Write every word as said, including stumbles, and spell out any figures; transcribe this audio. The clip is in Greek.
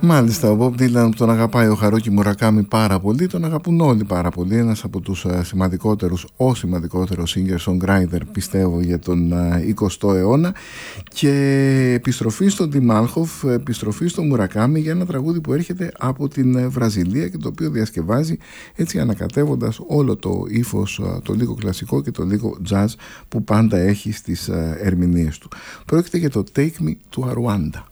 Μάλιστα, ο Bob Dylan τον αγαπάει ο Χαρούκι Μουρακάμι πάρα πολύ, τον αγαπούν όλοι πάρα πολύ. Ένας από τους σημαντικότερους, ο σημαντικότερος singer-songwriter πιστεύω για τον εικοστό αιώνα. Και επιστροφή στον Ντι Μάλχοφ, επιστροφή στον Μουρακάμι για ένα τραγούδι που έρχεται από την Βραζιλία και το οποίο διασκευάζει έτσι ανακατεύοντας όλο το ύφος, το λίγο κλασικό και το λίγο jazz που πάντα έχει στις ερμηνείες του. Πρόκειται για το Take Me to Rwanda.